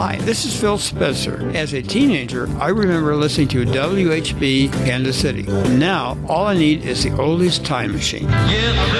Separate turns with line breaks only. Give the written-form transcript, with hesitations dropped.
Hi, this is Phil Spencer. As a teenager, I remember listening to WHB Kansas City. Now, all I need is the oldies time machine.
Yeah,